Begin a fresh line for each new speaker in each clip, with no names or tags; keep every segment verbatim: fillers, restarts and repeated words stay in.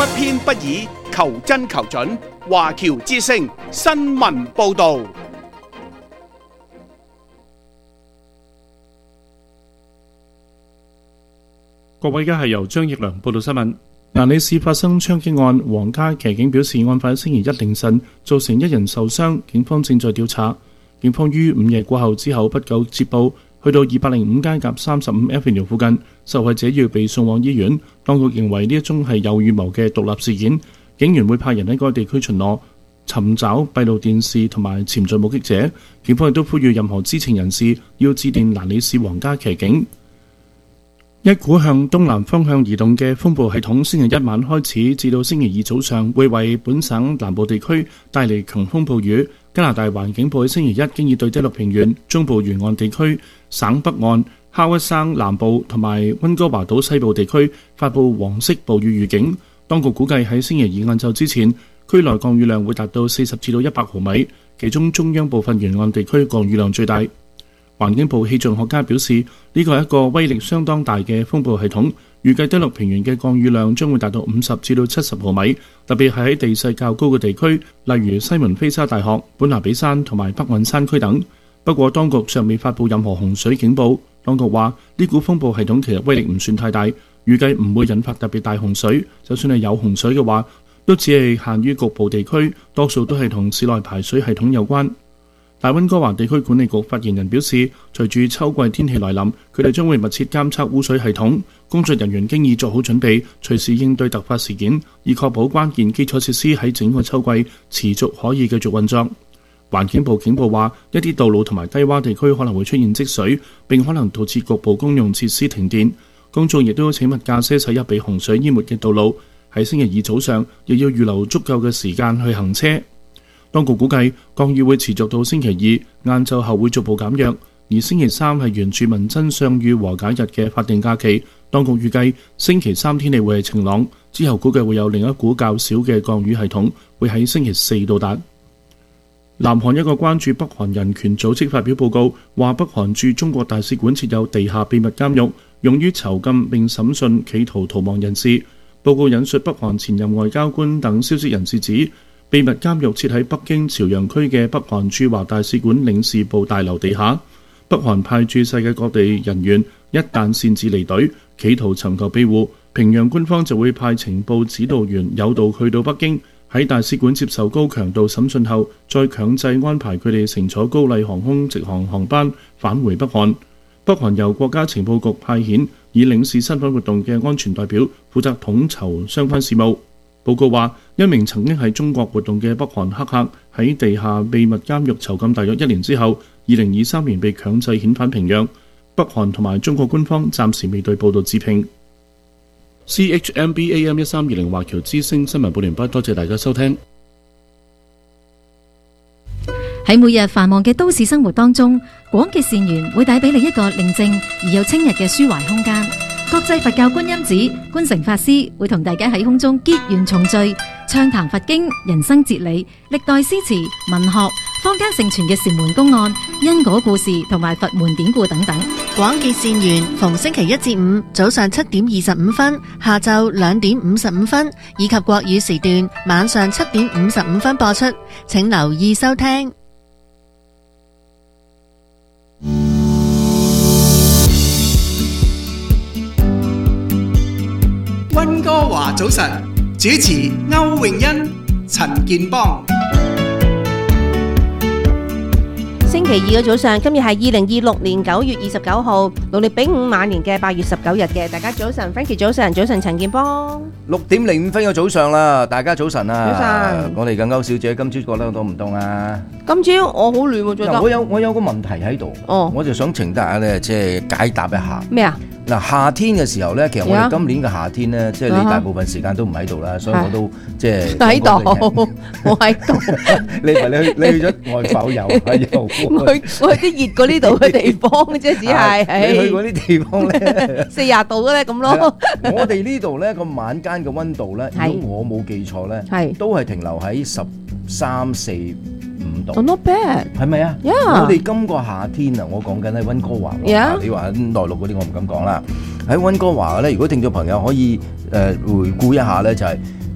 偏不倚，求真求準。華僑之聲新聞報導。
各位，而家係由張奕良報道新聞。蘭里市發生槍擊案，皇家騎警表示，案發星期一凌晨造成一人受傷，警方正在調查。警方於午夜過後之後不久接報，去到二百零五街夾三十五 Avenue 附近，受害者要被送往醫院。當局認為呢一宗係有預謀嘅獨立事件，警員會派人喺該地區巡邏，尋找閉路電視同埋潛在目擊者。警方亦都呼籲任何知情人士要致電蘭里市皇家騎警。一股向東南方向移動嘅風暴系統星期一晚開始至到星期二早上會為本省南部地區帶嚟強風暴雨。加拿大環境部喺星期一經已對低陸平原、中部沿岸地區、省北岸、哈屈省南部同埋溫哥華島西部地區發布黃色暴雨預警。當局估計喺星期二晏晝之前，區內降雨量會達到四十至到一百毫米，其中中央部分沿岸地區降雨量最大。環境部氣象學家表示，呢個係一個威力相當大嘅風暴系統，預計低陸平原嘅降雨量將會達到五十至到七十毫米，特別係喺地勢較高嘅地區，例如西門菲沙大學、本拿比山同埋北韻山區等。不過，當局尚未發布任何洪水警報。當局話，呢股風暴系統其實威力唔算太大，預計唔會引發特別大洪水。就算係有洪水嘅話，都只係限於局部地區，多數都係同市內排水系統有關。大溫哥華地區管理局發言人表示，隨住秋季天氣來臨，佢哋將會密切監測污水系統，工作人員經已做好準備，隨時應對突發事件，以確保關鍵基礎設施喺整個秋季持續可以繼續運作。環境部警報話，一啲道路同埋低洼地區可能會出現積水，並可能導致局部公用設施停電。公眾亦都請勿駕駛駛入被洪水淹沒嘅道路。喺星期二早上，亦要預留足夠嘅時間去行車。當局估計降雨會持續到星期二晏晝後會逐步減弱，而星期三係原住民真相與和解日嘅法定假期。當局預計星期三天氣會係晴朗，之後估計會有另一股較少嘅降雨系統會喺星期四到達。南韓一個關注北韓人權組織發表報告，話北韓駐中國大使館設有地下秘密監獄，用於囚禁並審訊企圖逃亡人士。報告引述北韓前任外交官等消息人士指，秘密監獄設喺北京朝陽區嘅北韓駐華大使館領事部大樓地下。北韓派駐世界各地人員一旦擅自離隊，企圖尋求庇護，平壤官方就會派情報指導員誘導去到北京，喺大使館接受高強度審訊後，再強制安排佢哋乘坐高麗航空直航航班返回北韓。北韓由國家情報局派遣以領事身份活動嘅安全代表，負責統籌相關事務。報告話，一名曾經喺中國活動嘅北韓黑客喺地下秘密監獄囚禁大約一年之後，二零二三年被強制遣返平壤。北韓同埋中國官方暫時未對報道置評。C H M B A M 一三二零華僑之聲新聞報完畢，多謝大家收聽。
喺每日繁忙嘅都市生活當中，廣結善緣會帶俾你一個寧靜而又清逸嘅抒懷空間。國際佛教觀音寺觀誠法師會同大家喺空中結緣重聚，暢談佛經、人生哲理、歷代詩詞、文學、坊間盛傳嘅禪門公案、因果故事同埋佛門典故等等。
廣結善緣逢星期一至五早上七點二十五分、下晝兩點五十五分以及國語時段晚上七點五十五分播出，請留意收聽。
溫哥華早晨，主持歐詠欣、陳健邦。
星期二嘅早上，今日係二零二六年九月二十九號，農曆丙午晚年嘅八月十九日嘅。大家早晨 ，Frankie 早晨，早晨陳健邦。
六點零五分嘅早上啦，大家早晨啊！
早晨，
我哋嘅歐小姐今朝覺得凍唔凍啊？
今朝我好暖喎，覺得。
我有我有個問題喺度，
哦，
我就想請大家咧，即係解答一下。
咩啊？
嗱，夏天嘅時候咧，其實我哋今年嘅夏天咧，即係你大部分時間都唔喺度啦，所以我都即係
喺度，我喺度。
你唔係你去你去咗外埠遊啊？遊我去
我去啲熱過呢度嘅地方啫，只係
你去嗰啲地方咧，
四廿度咧咁咯。
我哋呢度咧個晚間嘅溫度咧，如果我冇記錯咧，都係停留喺十三四五度。
Not bad，係
咪啊？
Yeah.
我哋今個夏天啊，我講緊喺溫哥華。
Yeah.
你話內陸嗰啲我唔敢講啦。喺溫哥華咧，如果聽眾朋友可以誒、呃、回顧一下咧，就係、是、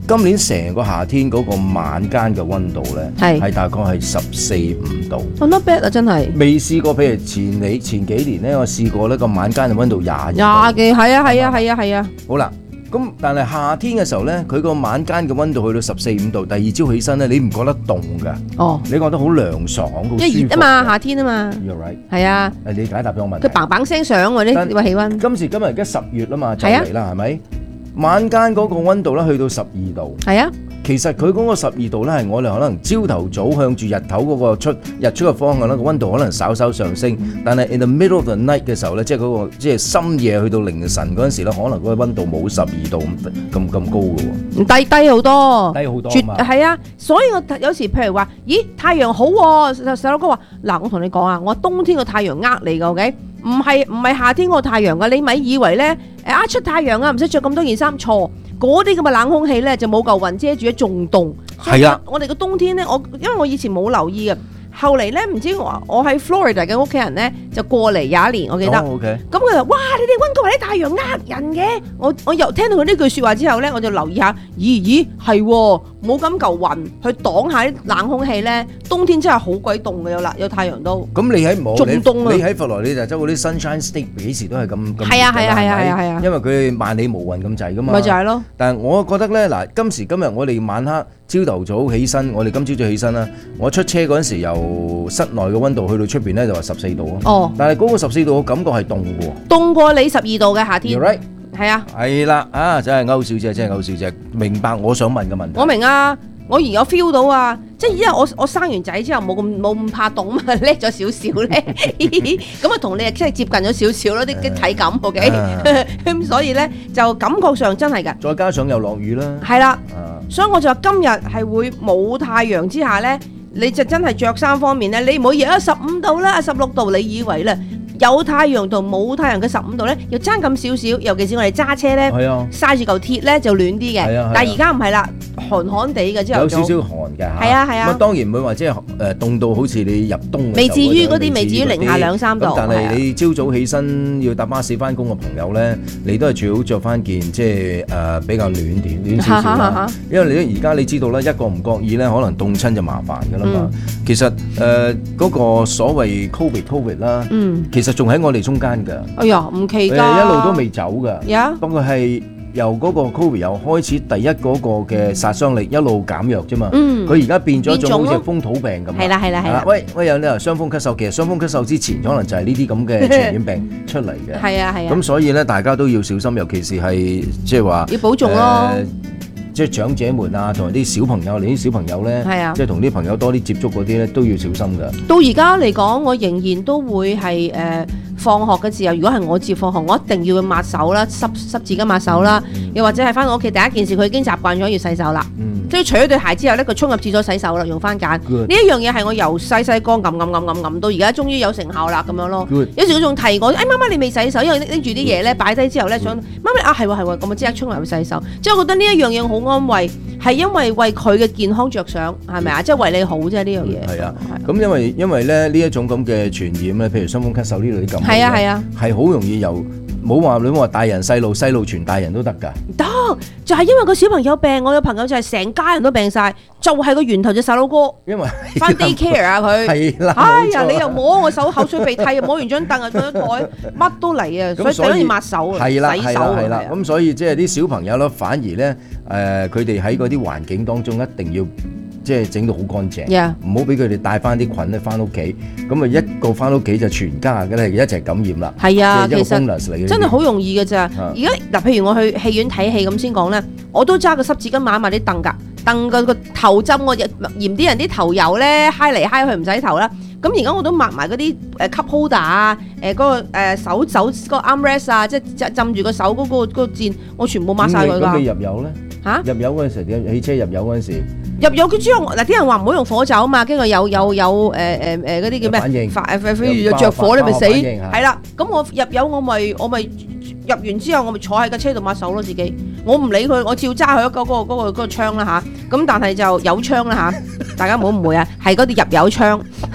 今年成個夏天嗰個晚間嘅溫度咧，係係大概係十四五度。
Oh, not bad 啊，真係
未試過。譬如前你前幾年咧，我試過呢個晚間嘅溫度廿二度。
廿幾係啊係啊係啊係啊。
好啦，咁但係夏天嘅時候咧，佢個晚間嘅溫度去到十四五度，第二朝起身咧，你唔覺得凍㗎？哦，你覺得好涼爽，好舒服。
因為熱啊嘛，夏天啊嘛。
You're right。
係啊。
誒，你解答咗我問題。
佢嘭嘭聲上喎呢個氣温。今
時今日而家十月啦嘛，就嚟啦，係咪？晚間嗰個溫度咧去到十二度。係啊。其實佢嗰個十二度咧，係我哋可能朝頭早向住日頭嗰個出日出嘅方向咧，個溫度可能稍稍上升。但係 in the middle of the night 嘅時候咧，即係嗰個即係深夜去到凌晨嗰陣時咧，可能嗰個溫度冇十二度咁咁咁高嘅喎。
低低好多，
低好多
絕係啊！所以我有時譬如話，咦太陽好喎，細佬哥話嗱，我同你講啊，我冬天個太陽呃你㗎 ，OK？唔係唔係夏天個太陽㗎，你咪以為咧誒啊出太陽啊，唔使着咁多件衫，錯。嗰啲咁嘅冷空氣咧，就冇嚿雲遮住咧，仲凍。係啊，我哋個冬天咧，我因為我以前冇留意嘅，後嚟咧唔知我我喺 Florida 嘅屋企人咧就過嚟有一年，我記得。咁佢就哇，你哋溫哥華啲太陽呃人嘅。我我又聽到佢呢句説話之後咧，我就留意下，咦咦係喎，冇咁嚿雲去擋下啲冷空氣咧，冬天真係好鬼凍嘅，有啦有太陽都。
咁你喺冇
仲凍啊？
你喺佛羅里達州嗰啲 Sunshine State 幾時都係咁咁。
係啊係啊係啊係啊係啊！
因為佢萬里無雲咁滯噶嘛。
咪就係咯。
但係我覺得咧，嗱，今時今日我哋晚黑朝頭早起身，我哋今朝早起身啦，我出車嗰陣時由室內嘅溫度去到出邊咧就話十四度咯。哦。但係嗰個十四度嘅感覺係凍嘅喎。凍過你十二度嘅夏天。You're right。係啊。係啦，啊真係歐小姐，真係歐小姐，明白我想問嘅問題。我明啊。我而家 feel 到啊，即係因為我我生完仔之後冇咁冇咁怕凍嘛，叻咗少少咧，咁啊同你啊即係接近咗少少咯啲啲體感 ，OK，咁所以咧就感覺上真係㗎。 再加上又落雨啦。係啦，
所以我就話今日係會冇太陽之下咧，你就真係着衫方面咧，你唔好以為十五度啦，十六度，你以為咧？有太陽同冇太陽嘅十五度咧，又爭咁少少，尤其是我哋揸車咧，曬住嚿鐵咧就暖啲嘅。但係而家唔係啦，寒寒地嘅之後。有少少寒嘅嚇。係啊係啊。咁當然唔會話即係誒凍到好似你入冬。未至於嗰啲，未至於零下兩三度。咁但係你朝早起身要搭巴士翻工嘅朋友咧，你都係最好着翻件即係誒比較暖啲暖少少啦。因為你而家你知道啦，一個唔覺意咧，可能凍親就麻煩㗎啦嘛。其實誒嗰個所謂 Covid Covid 啦，其實。其實仲喺我哋中間㗎，哎呀唔奇㗎，一路都未走㗎。呀，不過係由嗰個 Covid 又開始第一嗰個嘅殺傷力一路減弱啫嘛。嗯，佢而家變咗一種好似風土病咁。係啦係啦係啦。喂喂，有呢個傷風咳嗽，其實傷風咳嗽之前可能就係呢啲咁嘅傳染病出嚟嘅。係啊係啊。咁所以咧，大家都要小心，尤其是係即係話要保重咯。即係長者們啊，同埋啲小朋友，你啲小朋友咧，啊、即係同啲朋友多啲接觸嗰啲咧，都要小心㗎。到而家嚟講，我仍然都會係誒、呃、放學嘅時候，如果係我接放學，我一定要抹手啦，濕濕紙巾抹手啦，嗯、又或者係翻到屋企第一件事，佢已經習慣咗要洗手啦。即係、嗯、除咗對鞋之後咧，佢衝入廁所洗手啦，用番梘。呢 Good. 一樣嘢係我由細細個揞揞揞揞揞到而家，終於有成效啦咁樣咯。Good. 有時佢仲提我，哎媽媽你未洗手，因為拎住啲嘢咧擺低之後咧，想媽媽啊係喎係喎，咁我即刻衝入去洗手。即係我覺得呢一樣嘢好安慰。係因為為佢嘅健康着想，係咪啊？即係為你好啫，呢樣嘢。係啊，咁因為因為咧呢一種咁嘅傳染咧，譬如傷風咳嗽呢類啲咁，係啊係啊，係好容易由冇話你話大人細路，細路傳大人都得㗎。得，就係因為個小朋友病，我有朋友就係成家人都病晒，就係個源頭就細佬哥。因為翻 daycare 啊佢。係啦。哎呀，你又摸我手，口水鼻涕，又摸完張凳啊，張台，乜都嚟啊！所以第一要抹手啊，洗手啊。係啦，咁所以即係啲小朋友咧，反而咧誒，佢哋喺嗰啲環境當中一定要即係整到好乾淨，唔好俾佢哋帶翻啲菌咧翻屋企，咁啊一個翻屋企就全家嘅咧一齊感染啦。係啊，其實真係好容易嘅咋。而家嗱，譬如我去戲院睇戲咁先講咧，我都揸個濕紙巾抹埋啲凳㗎，凳個個頭浸我嫌啲人啲頭油咧揩嚟揩去唔洗頭啦。咁而家我都抹埋嗰啲誒 cup holder 啊，誒嗰個誒手手嗰個 armrest 啊，即係浸住個手嗰個嗰個墊，我全部抹晒佢㗎。咁你入油咧？嚇？入油嗰陣時點？汽車入油嗰陣時？入油佢之後嗱，啲人話唔好用火酒啊嘛，跟住有有有誒誒誒嗰啲叫咩？反應。發誒誒誒著火你咪死。係啦，咁我入油我咪我咪入完之後我咪坐喺架車度抹手咯自己，我唔理佢，我照揸佢嗰個嗰個嗰個嗰個槍啦嚇。咁但係就有槍啦嚇，大家唔好誤會啊，係嗰啲入油槍。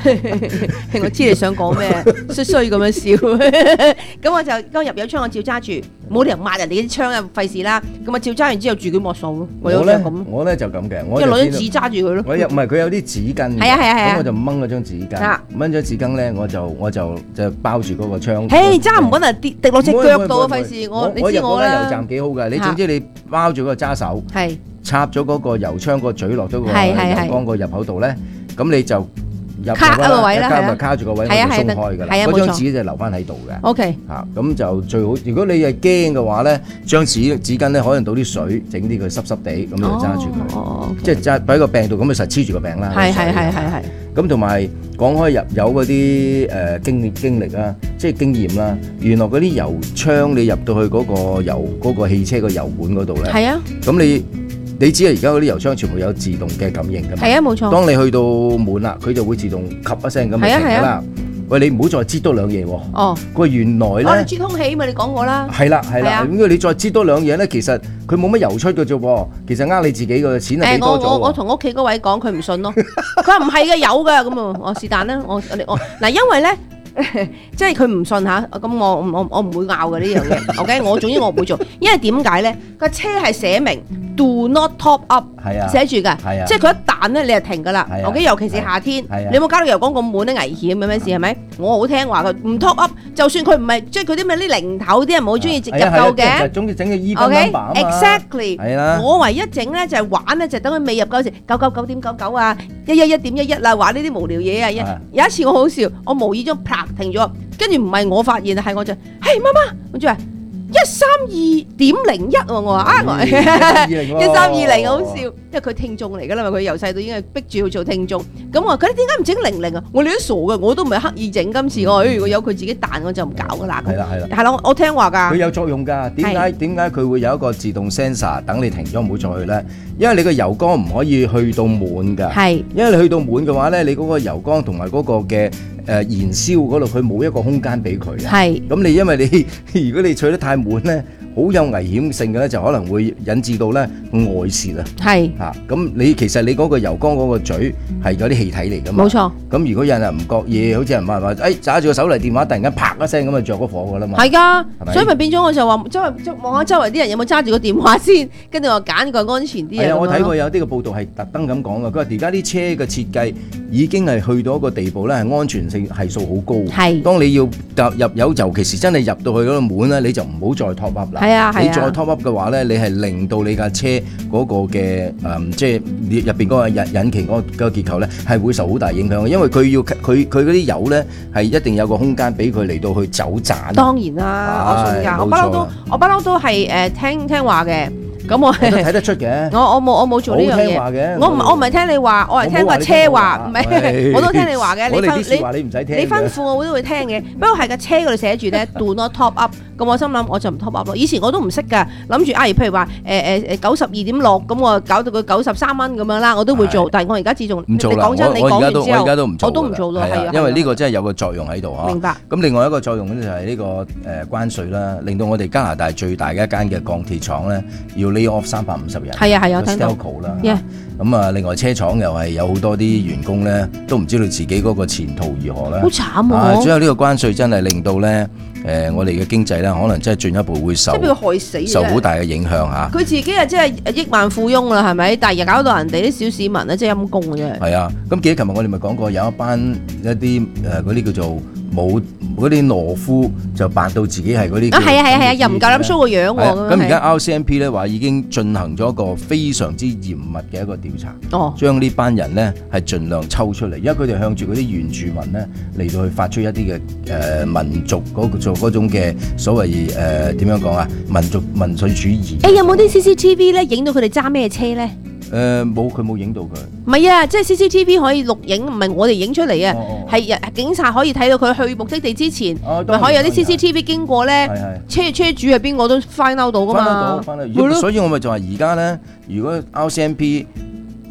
我知你想講咩，衰衰咁樣笑。咁我就嗰入油槍我照揸住，冇理由抹人哋啲槍啊，費事啦。咁啊照揸完之後住佢莫數咯。我咧
我咧就咁嘅，
我就攞張紙揸住佢咯。
我又唔係佢有啲紙巾，
係啊係啊係啊，
咁我就掹嗰張紙巾，掹咗紙巾咧，我就我就就包住嗰個槍。
嘿，揸唔穩啊，跌滴落隻腳度啊，費事我你知我啦。
油站幾好㗎，你總之你包住嗰個揸手，
係
插咗嗰個油槍個嘴落咗個油缸個入口度咧，咁你就。
卡一個位啦，
卡咪卡住個位，我就鬆開㗎啦。嗰張紙就留翻喺度嘅。
O K。
嚇，咁就最好。如果你係驚嘅話咧，張紙紙巾咧可能倒啲水，整啲佢濕濕地，咁就揸住佢。即係揸喺個柄度，咁咪實黐住個柄啦。
係係係係係。
咁同埋講開入油嗰啲誒經經歷啊，即係經驗啦。原來嗰啲油槍你入到去嗰個油嗰個汽車個油管嗰度咧，
係啊。咁
你。你知啊，而家嗰啲油槍全部有自動嘅感應㗎嘛？
係啊，冇錯。
當你去到滿啦，佢就會自動吸一聲咁就停㗎啦。喂，你唔好再擠多兩嘢喎。哦。佢原來咧，
我哋擠空氣嘛，你講過啦。
係啦係啦，咁你再擠多兩嘢咧，其實佢冇乜油出嘅啫喎。其實呃你自己個錢係俾多咗。
誒，我我我同屋企嗰位講，佢唔信咯。佢話唔係嘅，有㗎咁啊。我是但啦，我我嗱，因為咧。即係佢唔信吓，咁我我我唔會拗嘅呢樣嘢。OK， 我總之我唔會做，因為點解咧？個車係寫明 Do not top up， 寫住㗎，即係佢一彈咧，你就停㗎啦。OK， 尤其是夏天，你有冇加到油缸咁滿咧？危險嘅咩事係咪？我好聽話，佢唔 top up， 就算佢唔係，即係佢啲咩啲零頭啲人唔好中意入夠嘅。
總之整個 E
分 number 啊嘛。Exactly，我唯一整咧就係玩咧，就等佢未入夠時，九九九點九九啊，一一一點一一啦，玩呢啲無聊嘢啊。有一次我好笑，我無意中啪停咗，跟住唔係我發現啊，係我就，嘿媽媽，我就話一三二點零一喎，我話啊我一三二零好笑，因為佢聽眾嚟噶啦嘛，佢由細到已經係逼住要做聽眾，咁我話佢哋點解唔整零零啊？我哋都傻嘅，我都唔係刻意整，今次我如果有佢自己彈我就唔搞噶啦。係啦係啦，係啦，我聽話㗎。佢
有作用㗎，點解點解佢會有一個自動 sensor 等你停咗唔好再去咧？因為你個油缸唔可以去到滿㗎，係，因為你去到滿嘅話咧，你嗰個油缸同埋嗰個嘅。誒、呃、燃燒嗰度，佢冇一個空間俾佢嘅。係。咁你因為你如果你取得太滿咧，好有危險性嘅咧，就可能會引致到咧外泄啊。係。嚇，咁你其實你嗰個油缸嗰個嘴係有啲氣體嚟㗎嘛。冇錯。咁如果有人唔覺意，好似人話話，誒揸住個手提電話，突然間啪一聲咁就着咗火㗎啦嘛。係㗎。所以咪變咗我就話，周圍望下周圍啲人有冇揸住個電話先，跟住我揀個安全啲嘅。係啊，我睇過有啲個報道係特登咁講㗎，佢話而家啲車嘅設計已經係去到一個地步咧，係安全係數好高，係。當你要入入油，尤其是真係入到去嗰個滿咧，你就唔好再 top up 啦。係啊，你再 top up 嘅話咧，你係令到你架車嗰個嘅誒、嗯，即係入邊嗰個引引擎嗰個結構咧，係會受好大影響嘅。因為佢要佢佢嗰啲油咧，係一定有個空間俾佢嚟到去走盞。當然啦，我信㗎，我不嬲都我不嬲都係誒聽聽話嘅。咁我睇得出嘅，我我冇我冇做呢樣嘢，我唔我唔係聽你話，我係聽個車話，唔係我都聽你話嘅。你吩你你唔使聽，你吩咐我都會聽嘅。不過係個車嗰度寫住咧 ，do not top up。咁我心諗我就唔 top up 咯。以前我都唔識㗎，諗住啊，譬如話誒誒誒九十二點六，咁我搞到佢九十三蚊咁樣啦，我都會做。但係我而家自從唔做啦，我我而家都我而家都唔做，我都唔做咯，係啊，因為呢個真係有個作用喺度啊。明白。咁另外一個作用咧就係呢個誒關稅啦，令到我哋加拿大最大嘅一間嘅鋼鐵廠咧要 lay off 三百五十人。係啊係啊，聽到。啦。咁啊，另外車廠又係有好多啲員工咧，都唔知道自己嗰個前途如何啦。好慘啊！主要呢個關稅真係令到咧，誒，我哋嘅經濟咧，可能真係進一步會受，即係俾佢害死，受好大嘅影響嚇。佢自己啊，即係億萬富翁啦，係咪？但係又搞到人哋啲小市民咧，即係陰公嘅啫。係啊，咁記得琴日我哋咪講過，有一班一啲誒嗰啲叫做冇嗰啲懦夫，就扮到自己係嗰啲啊，係啊係啊係啊，又唔夠膽 show 個樣喎。咁而家 R C M P 咧話已經進行咗一個非常之嚴密嘅一個調查，哦，將呢班人咧係盡量抽出嚟，因為佢哋向住嗰啲原住民咧嚟到去發出一啲嘅誒民族嗰做嗰種嘅所謂誒點樣講啊，民族民粹主義。誒有冇啲 C C T V 咧影到佢哋揸咩車咧？誒冇，佢冇影到佢。唔係啊，即係 C C T V 可以錄影，唔係我哋影出嚟啊，係警察可以睇到佢去目的地之前，咪可以有啲 C C T V 經過咧，車車主係邊個都 find out 到噶嘛。find out 到，find out到。所以我咪就話而家咧，如果 R C M P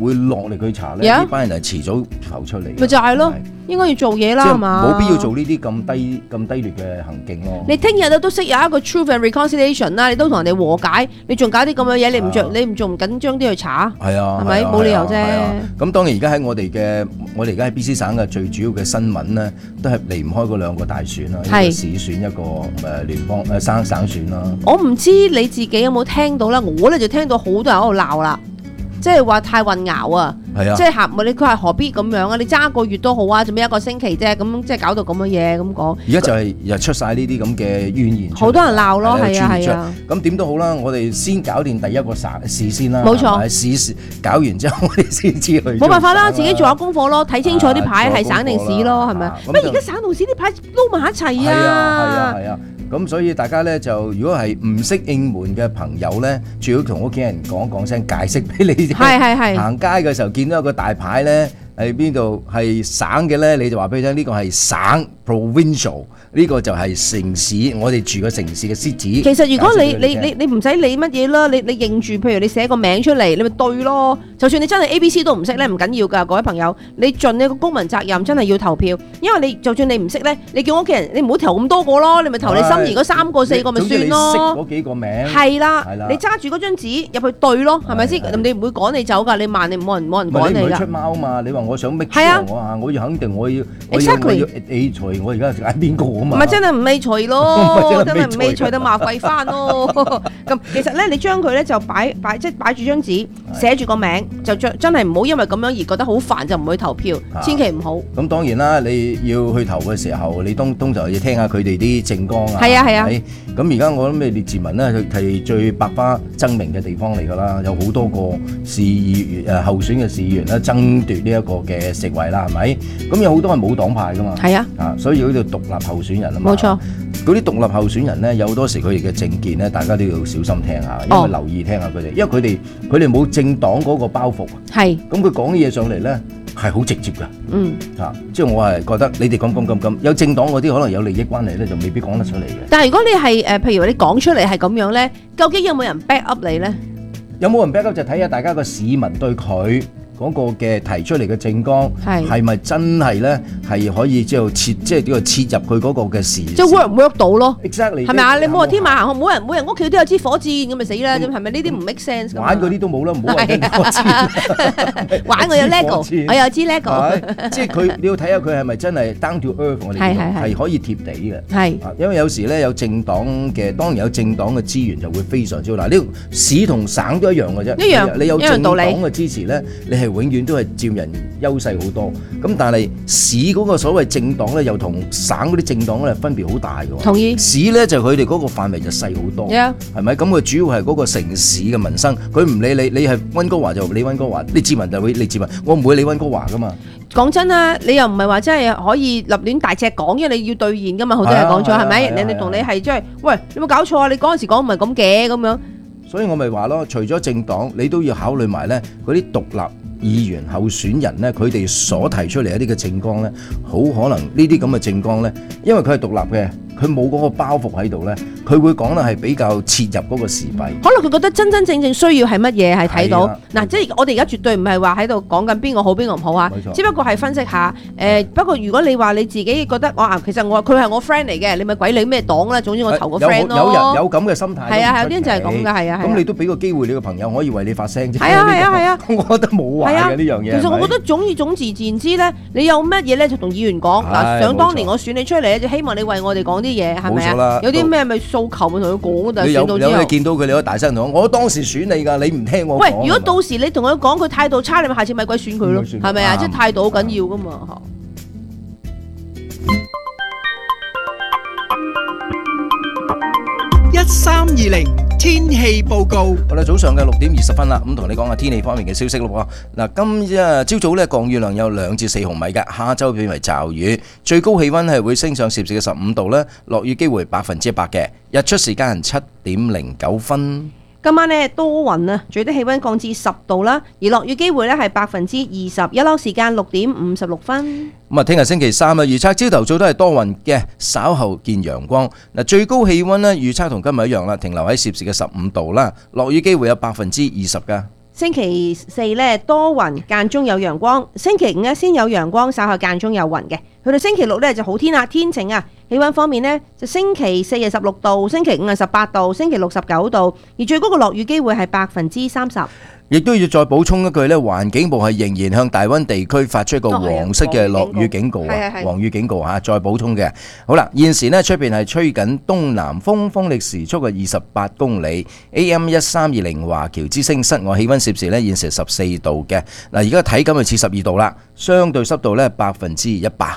會落力去查咧，呢班人係遲早浮出嚟。
咪就係咯，應該要做嘢啦，係嘛？
冇必要做呢啲咁低咁低劣嘅行徑咯。
你聽日都識有一個 truth and reconciliation 啦，你都同人哋和解，你仲搞啲咁嘅嘢，你唔著你唔仲唔緊張啲去查？
係啊，
係咪冇理由啫？
咁當然而家喺我哋嘅我哋而家喺 B C 省嘅最主要嘅新聞咧，都係離唔開嗰兩個大選啦，一個市選，一個誒聯邦誒省省選啦。
我唔知你自己有冇聽到啦，我咧就聽到好多人喺度鬧啦。即係話太混淆啊！
係啊，
即係合你佢係何必咁樣啊？你爭一個月都好啊，做咩一個星期啫？咁即係搞到咁嘅嘢咁講。而
家就係又出晒呢啲咁嘅怨言，
好多人鬧咯，係啊係啊。
咁點都好啦，我哋先搞掂第一個市先啦。
冇錯，
市搞完之後，我哋先知去。
冇辦法啦，自己做下功課咯，睇清楚啲牌係省定市咯，係咪？乜而家省同市啲牌撈埋一齊啊？
係啊係啊係啊！咁所以大家咧就如果係唔識應門嘅朋友咧，最好同屋企人講講聲解釋俾你。
係係係。
行街嘅時候見到一個大牌咧喺邊度係省嘅咧，你就話俾佢聽呢個係省 provincial。呢個就係城市，我哋住嘅城市嘅獅子。
其實如果你你你你唔使理乜嘢啦，你你認住，譬如你寫個名出嚟，你咪對咯。就算你真係 A B C 都唔識咧，唔緊要㗎，各位朋友，你盡你個公民責任，真係要投票。因為你就算你唔識咧，你叫屋企人，你唔好投咁多個咯，你咪投你心儀嗰三個四個咪算咯。
總之你識嗰幾個名。
係啦，你揸住嗰張紙入去對咯，係咪先？你唔會趕你走㗎，你慢你冇人冇人趕你㗎。
你唔會出貓嘛？你話我想 make sure 我啊，我要肯定我要我要我要 A 除我而家揀邊個啊嘛？
唔係真係唔係。除咯，真係未除到麻鬼翻咯。咁其實咧，你將佢咧就擺擺即係擺住張紙，寫住個名，就將真係唔好因為咁樣而覺得好煩就唔去投票，千祈唔好。
咁當然啦，你要去投嘅時候，你通通常要聽下佢哋啲政綱啊。
係啊係啊。
咁而家我諗咩列治文咧係最百花爭鳴嘅地方嚟㗎啦，有好多個市議員誒候選嘅市議員咧爭奪呢一個嘅席位啦，係咪？咁有好多係冇黨派㗎嘛。係啊。啊，所以要呢度獨立候選人啊嘛。冇錯。嗰啲獨立候選人咧，有好多時佢哋嘅政見咧，大家都要小心聽下，因為留意聽下佢哋，因為佢哋佢哋冇政黨嗰個包袱。係。咁佢講啲嘢上嚟咧，係好直接㗎。嗯。啊，即係我係覺得你哋咁咁咁咁，有政黨嗰啲可能有利益關係咧，就未必講得出嚟嘅。
但係如果你係誒，譬如你講出嚟係咁樣咧，究竟有冇人 back up 你咧？
有冇人 back up 就睇下大家個市民對佢嗰個嘅提出嚟嘅政綱係咪真係咧係可以即係切即係呢個切入佢嗰個嘅事，即
係 work 唔 work 到咯
？Exactly
係咪啊？你冇話天馬行空，冇人冇人屋企都有支火箭咁咪死啦？咁係咪呢啲唔 make sense？
玩嗰啲都冇啦，唔好話支火箭。
玩我有 lego， 我有支 lego。
即係佢你要睇下佢係咪真係 down to earth， 我哋係可以貼地嘅。係因為有時咧有政黨嘅，當然有政黨嘅資源就會非常之好。嗱，呢個市同省都一樣嘅啫。
一樣，
你有政黨嘅支持咧，你係永遠都係佔人優勢好多，咁但係市嗰個所謂政黨咧，又同省嗰啲政黨咧分別好大嘅。同意。市咧就佢哋嗰個範圍就細好多，係咪？咁佢主要係嗰個城市嘅民生，佢唔理你，你係溫哥華就理溫哥華，你自民就會理自民，我唔會理溫哥華噶嘛。講
真啦，你又唔係話真係可以立亂大隻講，因為你要兌現噶嘛，好多人講咗係咪？人哋同你係即係，喂，你有冇搞錯啊？你嗰陣時講唔係咁嘅咁樣。
所以我咪話咯，除咗政黨，你都要考慮埋咧嗰啲獨立議員候選人咧，佢哋所提出嚟一啲嘅政綱咧，好可能呢啲咁嘅政綱咧，因為佢係獨立嘅，佢冇嗰個包袱喺度咧，佢會講得係比較切入嗰個時弊。
可能佢覺得真真正正需要係乜嘢係睇到嗱，即係我哋而家絕對唔係話喺度講緊邊個好邊個唔好啊，只不過係分析下誒、呃。不過如果你話你自己覺得我啊，其實我佢係我 friend 嚟嘅，你咪鬼理咩黨啦，總之我投個 friend 咯。
有有人有咁嘅心態，
係啊，有啲人就係咁噶，係啊。
咁你都俾個機會你個朋友可以為你發聲啫。
係啊係啊係啊，
我覺得冇壞嘅呢樣嘢。
其實我覺得總而總之言之咧，你有乜嘢咧就同議員講嗱。想當年我選你出嚟咧，就希望你為我哋講啲嘢，係咪啊？有啲咩咪訴求咪同佢講，但係選到之後，
有你見到佢，你可以大聲同我，我當時選你㗎，你唔聽我講。
喂，如果到時你同佢講佢態度差，你咪下次咪鬼選佢咯，係咪啊？即係態度好緊要㗎嘛。
一三二零天氣報告。
我哋早上嘅六點二十分啦，咁同你講下天氣方面嘅消息咯。嗱，今日朝早咧降雨量有兩至四毫米嘅，下晝變為驟雨，最高氣溫係會升上攝氏嘅十五度咧，落雨機會百分之一百嘅，日出時間係七點零九分。
今晚呢多雲啊，最低氣溫降至十度啦，而落雨機會咧係百分之二十，日落時間六點五十六分。
咁啊，聽日星期三啊，預測朝頭早都係多雲嘅，稍後見陽光。嗱，最高氣溫呢預測同今日一樣啦，停留喺攝氏嘅十五度啦，落雨機會有百分之二十噶。
星期四咧多雲間中有陽光，星期五咧先有陽光，稍後間中有雲嘅。去到星期六咧就好天啦，天晴啊！氣溫方面呢，就星期四係十六度，星期五係十八度，星期六十九度，而最高嘅落雨機會係百分之三十。
亦都要再補充一句咧，環境部係仍然向大溫地區發出一個黃色嘅落雨警告啊，黃雨警告嚇，再補充嘅。好啦，現時呢出邊係吹緊東南風，風力時速係二十八公里 ，A M 一三二零華僑之聲，室外氣溫攝氏呢現時十四度嘅。嗱，而家體感就似十二度啦，相對濕度呢百分之一百。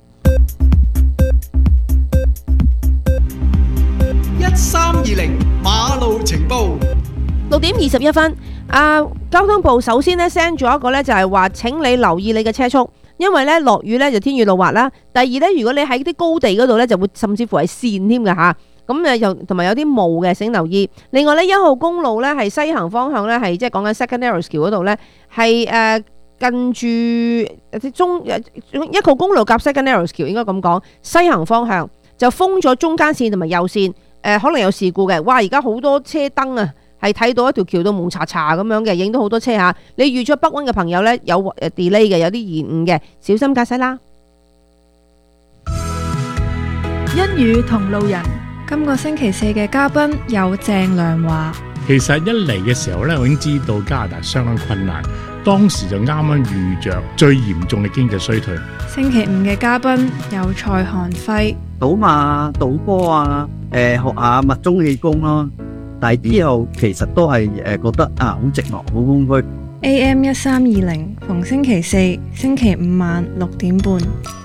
一三二零馬路情報，
六點二十一分。啊！交通部首先咧 send 咗一個咧，就係話請你留意你嘅車速，因為咧落雨咧就天雨路滑啦。第二咧，如果你喺啲高地嗰度咧，就會甚至乎係跣添嘅嚇。咁誒又同埋有啲霧嘅，請留意。另外咧，一號公路咧係西行方向咧，係即係講緊 Second Narrows 橋嗰度咧，係誒近住中一號公路夾 Second Narrows 橋應該咁講，西行方向就封咗中間線同埋右線，誒、呃、可能有事故嘅。哇！而家好多車燈啊！係睇到一條橋到蒙查查咁樣嘅，影到好多車嚇。你預咗北溫嘅朋友呢，有誒 delay 嘅，有啲延誤嘅，小心駕駛啦。
一語同路人，今個星期四嘅嘉賓有鄭良華。
其實一嚟嘅時候呢，我已經知道加拿大相當困難，當時就啱啱遇着最嚴重嘅經濟衰退。
星期五嘅嘉賓有蔡漢輝。
賭馬、賭波啊，誒、呃、學下密宗氣功咯。但係之後其實都係誒覺得啊好寂寞好空虛。
A M 一三二零逢星期四、星期五晚六點半，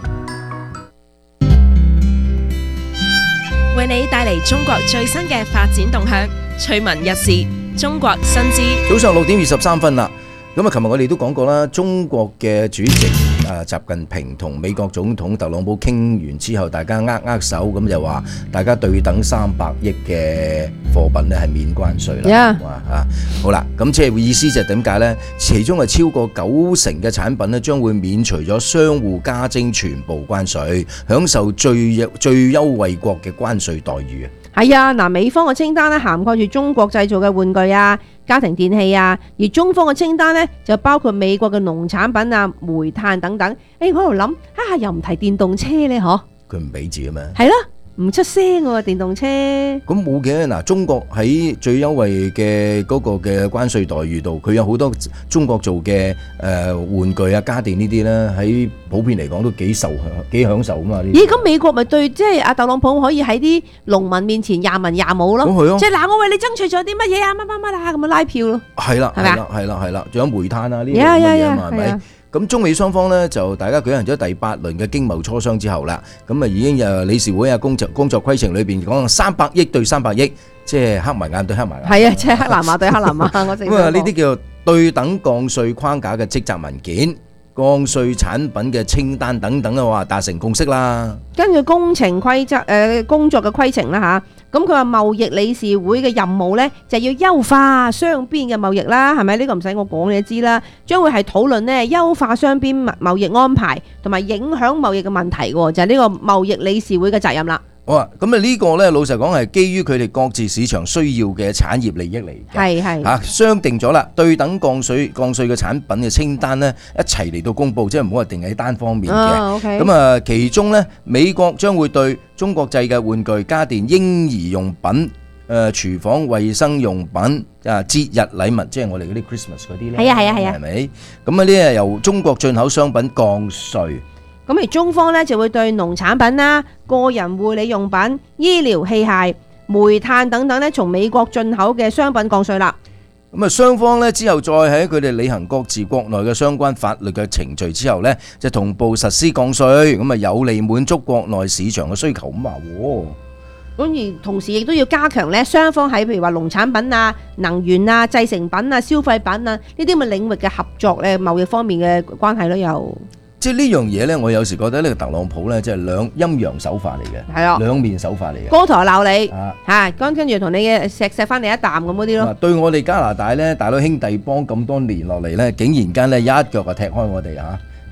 為你帶嚟中國最新嘅發展動向，趣聞軼事，中國新知。
早上六點二十三分啦。咁啊，琴日我哋都講過啦，中國嘅主席啊習近平同美國總統特朗普傾完之後，大家握握手，咁就話大家對等三百億嘅貨品咧係免關稅啦。哇嚇，好啦，咁即係意思就係點解呢？其中係超過九成嘅產品咧將會免除咗商戶加徵全部關稅，享受最最優惠國嘅關稅待遇啊！
係啊，嗱，美方嘅清單咧涵蓋住中國製造嘅玩具啊、家庭電器啊，而中方嘅清單咧就包括美國嘅農產品啊、煤炭等等。誒，我喺度諗，啊，又唔提電動車咧，嗬？
佢唔俾字啊嘛。係
咯。唔出聲喎，電動車。
咁冇嘅，嗱，中國喺最優惠嘅嗰個嘅關稅待遇度，佢有好多中國做嘅誒玩具啊、家電呢啲咧，喺普遍嚟講都幾受幾享受啊嘛。
咦？咁美國咪對即係阿特朗普可以喺啲農民面前廿文廿武咯？即係嗱，我為你爭取咗啲乜嘢啊？乜乜乜啊？咁樣拉票咯。係啦，係啦，係啦，係啦，仲有煤炭啊呢啲咁嘅嘢啊嘛，係咪？咁中美雙方呢，就大家舉行咗第八輪嘅經貿磋商之後啦，咁啊已經誒理事會啊工作工作規程裏邊講三百億對三百億，即係黑埋眼對黑埋眼。係啊，即係黑藍馬對黑藍馬。我咁啊呢啲叫做對等降稅框架嘅職責文件、降稅產品嘅清單等等嘅話達成共識啦。根據工程規則誒工作嘅規程啦嚇。咁佢話貿易理事會嘅任務呢，就係要優化雙邊嘅貿易啦，係咪？呢個唔使我講你都知啦。將會係討論呢優化雙邊貿易安排同埋影響貿易嘅問題嘅，就係呢個貿易理事會嘅責任啦。好啊，咁啊呢個呢，老實講係基於佢哋各自市場需要嘅產業利益嚟嘅，係係嚇商定咗啦，對等降稅降稅嘅產品嘅清單呢，一齊嚟到公佈，即係唔好話定喺單方面嘅。咁啊，其中呢，美國將會對中國製嘅玩具、家電、嬰兒用品、誒廚房衛生用品啊、節日禮物，即係我哋嗰啲 Christmas 嗰啲咧，係啊係啊係啊，係咪？咁啊呢係由中國進口商品降稅。咁而中方咧就會對農產品啦、個人護理用品、醫療器械、煤炭等等咧，從美國進口嘅商品降稅啦。咁啊，雙方咧之後再喺佢哋履行各自國內嘅相關法律嘅程序之後咧，就同步實施降稅，咁啊有利滿足國內市場嘅需求咁話喎。咁而同時亦都要加強咧雙方喺譬如話農產品啊、能源啊、製成品啊、消費品啊呢啲咁嘅領域嘅合作咧，貿易方面嘅關係咯又。即係呢樣嘢咧，我有時覺得呢個特朗普咧，即係兩陰陽手法嚟嘅，係啊，兩面手法嚟嘅。高台鬧你，嚇，跟跟住同你嘅錫錫翻你一啖咁嗰啲咯。對我哋加拿大咧，大佬兄弟幫咁多年落嚟咧，竟然間咧一腳就踢開我哋嚇，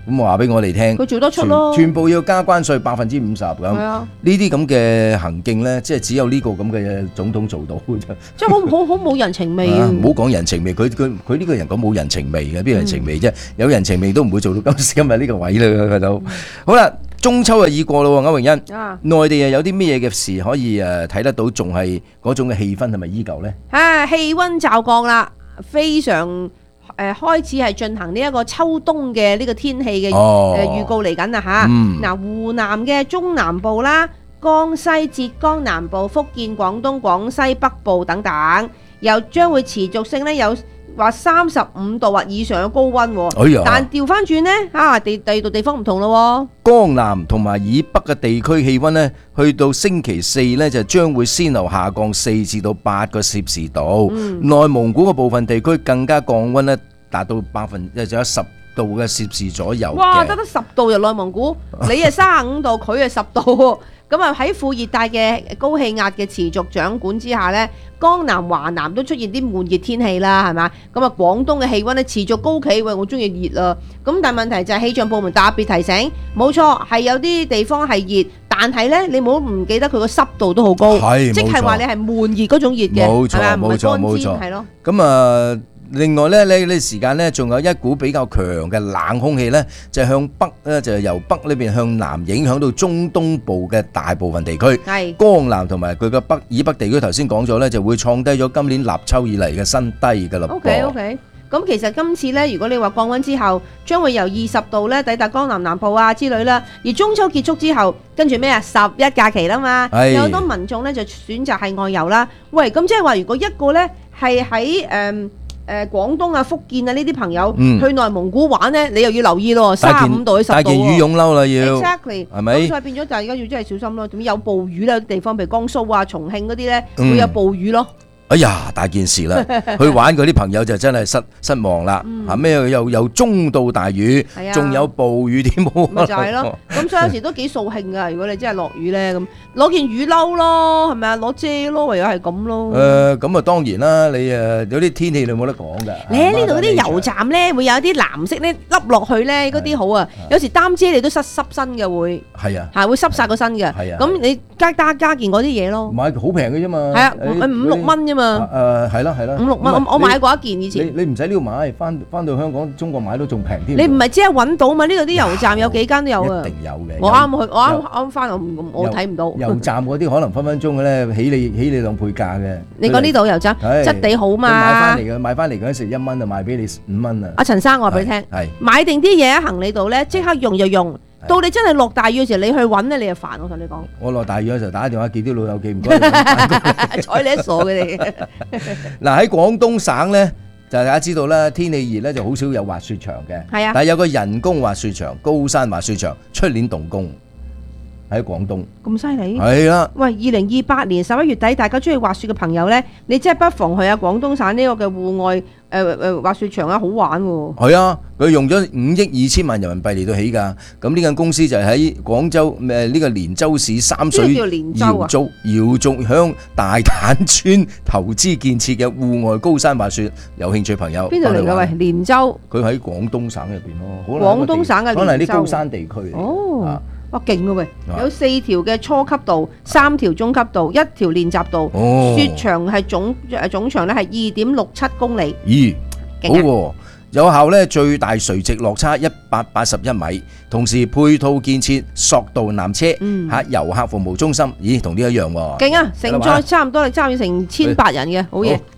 咁話俾我哋聽，
佢做得出咯，
全部要加關稅百分之五十咁。係啊，呢啲咁嘅行徑咧，即係只有呢個咁嘅總統做到嘅啫。
即係好好好冇人情味啊！
唔好講人情味，佢佢佢呢個人講冇人情味嘅，邊有人情味啫？有人情味都唔會做到今時今日呢個位啦，佢都好啦。中秋啊已過啦，歐榮欣，啊、內地啊有啲咩嘢嘅事可以誒睇得到，仲係嗰種嘅氣氛係咪依舊咧？
啊，氣溫驟降啦，非常誒、呃、開始係進行呢一個秋冬嘅呢個天氣嘅誒預告嚟緊啦嚇。嗱、嗯啊，湖南嘅中南部啦、江西、浙江南部、福建、廣東、廣西北部等等，又將會持續性咧有話三十五度或以上嘅高溫，哎呀，但調翻轉呢，啊地第二度地方唔同咯。
江南同埋以北嘅地區氣溫呢，去到星期四呢，就將會先後下降四至到八個攝氏度。嗯、內蒙古嘅部分地區更加降溫呢，達到百分即係有十度嘅攝氏左右。
哇，得得十度就內蒙古，你係三十五度，佢係十度。咁啊喺副熱帶嘅高氣壓嘅持續掌管之下呢，江南、華南都出現啲悶熱天氣啦，係嘛？咁啊，廣東嘅氣溫咧持續高企，喂，我中意熱啊！咁但係問題就係氣象部門特別提醒，冇錯係有啲地方係熱，但係呢，你唔好唔記得佢個濕度都好高，即係話你係悶熱嗰種熱嘅，
冇錯冇錯冇錯，係咯。咁啊。另外咧，呢呢時間咧，仲有一股比較強嘅冷空氣咧，就係向北咧，就係由北呢邊向南影響到中東部嘅大部分地區。係江南同埋佢嘅北以北地區，頭先講咗咧，就會創低咗今年立秋以嚟嘅新低㗎啦。
OK OK，咁其實今次咧，如果你話降溫之後，將會由二十度咧抵達江南南部啊之類啦。而中秋結束之後，跟住咩啊？十一假期啦嘛，有好多民眾咧就選擇係外遊啦。喂，咁即係話，如果一個咧係喺誒。誒廣東啊、福建啊呢啲朋友去內蒙古玩咧，你又要留意咯，三十五度去十度喎，
帶件羽絨褸啦要
，exactly，
係咪？
咁所以變咗大家要真係小心咯。點有暴雨咧？有啲地方譬如江蘇啊、重慶嗰啲咧會有暴雨咯。哎
呀，大件事啦！去玩嗰啲朋友就真係失失望啦。嚇咩、嗯？又有中到大雨，仲、啊、有暴雨添喎。
咪就係咯。咁所以有時都幾掃興噶。如果你真係落雨咧，咁攞件雨褸咯，係咪啊？攞遮咯，唯有係咁咯。
誒，咁啊當然啦。你誒有啲天氣你冇得講㗎。
你喺呢度嗰啲油站咧，會有啲藍色咧笠落去咧，嗰啲好啊。有時擔遮你都濕濕身嘅會。係啊。係會濕晒個身嘅。係啊。咁你加加加件嗰啲嘢咯。買好平嘅啫嘛。係啊，五六蚊啫。誒
係啦係啦，
五六蚊我我買過一件以前。
你你唔使呢度買，翻翻到香港中國買都仲平添。
你唔係只係揾到嘛？呢度啲油站有幾間都有啊。
一定有嘅。
我啱去，我啱啱翻我我睇唔到。
油站嗰啲可能分分鐘嘅咧，起你起你兩倍價嘅。
你講呢度油站質地好嘛？
買翻嚟嘅買翻嚟嗰陣時一蚊就賣俾你五蚊啊！
阿陳生，我話俾你聽，買定啲嘢喺行李度咧，即刻用就用。到你真係落大雨嘅時候，你去揾咧，你就煩。我同你講，
我落大雨嘅時候打電話叫啲老友記唔該，
睬你一傻嘅你。
嗱喺廣東省咧，就大家知道啦，天氣熱咧就好少有滑雪場嘅。係啊，但係有個人工滑雪場，高山滑雪場，出年動工喺廣東。咁犀利？係啦。喂，二零二八年十一月底，大家中意滑雪嘅朋友咧，你真係不妨去下廣東省呢個嘅戶外。誒誒、呃、滑雪場啊，好玩喎！係啊，佢用咗五億二千萬人民幣嚟到起㗎。咁呢間公司就係喺廣州誒呢、呃這個連州市三水瑤族瑤族鄉大坦村投資建設嘅戶外高山滑雪，有興趣朋友邊度嚟㗎？喂，連州，佢喺廣東省入邊咯。廣東省嘅連州，可能係啲高山地區嚟。哦。啊哇，勁嘅喂！有四條嘅初級道，三條中級道，一條練習道。哦，雪場係總誒總長咧係二點六七公里。咦，好喎！有效咧最大垂直落差一百八十一米，同時配套建設索道纜車嚇遊客服務中心。咦，同呢一樣喎。勁啊！承載差唔多你參與成千百人嘅，好嘢。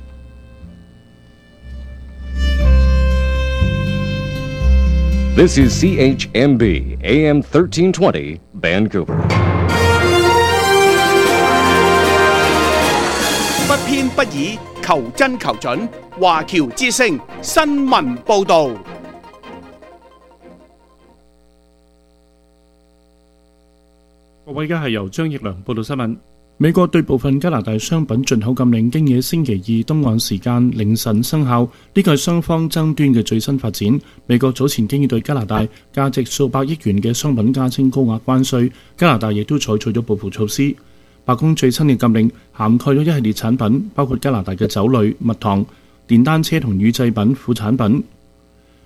This is C H M B A M thirteen twenty Vancouver。
不偏不倚，求真求準。華僑之聲新聞報導。
各位，而家係由張奕良報道新聞。美國對部分加拿大商品進口禁令經野星期二東岸時間凌晨生效，呢個係雙方爭端嘅最新發展。美國早前經已對加拿大價值數百億元嘅商品加徵高額關稅，加拿大亦都採取咗報復措施。白宮最新嘅禁令涵蓋咗一系列產品，包括加拿大嘅酒類、蜜糖、電單車同乳製品副產品。